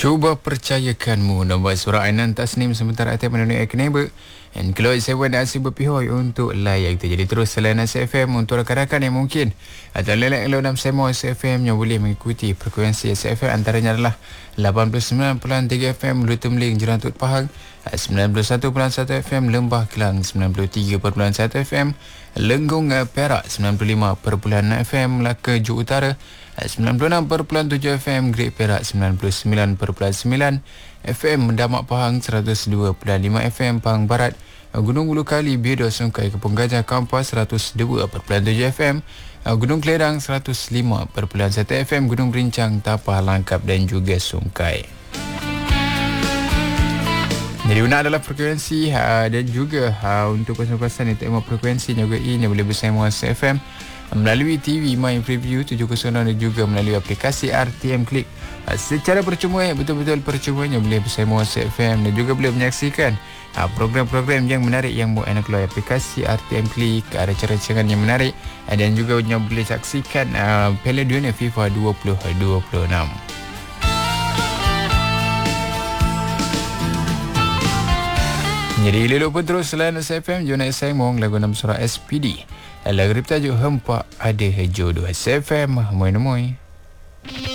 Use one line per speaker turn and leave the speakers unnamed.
Cuba percayakanmu nombor surat Ainan Tasnim sementara atas menemui Ekneighbor and Kloid Seven Asyik berpihak untuk layak itu. Jadi terus selain SFM untuk rakan-rakan yang mungkin atau lelak kalau 6 semo SFM yang boleh mengikuti frekuensi SFM antaranya adalah 89.3 FM Lutum Ling Jerang Tut Pahang, 91.1 FM Lembah Kelang, 93.1 FM Lenggong Perak, 95.6 FM Melaka Ju Utara, 96.7 FM Great Perak, 99.9 FM Damak Pahang, 102.5 FM Pahang Barat, Gunung Ulu Kali, Biodo Sungkai Kampung Gajah Kampas, 102.7 FM, Gunung Kelerang, 105.1 FM, Gunung Berincang, Tapah Langkap dan juga Sungkai. Jadi guna adalah frekuensi dan juga untuk kawasan-kawasan yang tak mahu frekuensi juga ini boleh bersama FM melalui TV My Preview 706 dan juga melalui aplikasi RTM Click secara percuma, betul-betul percuma yang boleh bersama FM dan juga boleh menyaksikan program-program yang menarik yang buat anda keluar aplikasi RTM Click, ada rancangan yang menarik dan juga yang boleh saksikan Piala Dunia FIFA 2026. Jadi elok pun terus selain SFM Jona Sengmong lagu 6 surah SPD lagu bertajuk Hempak Ada Jodoh SFM Moy-moy.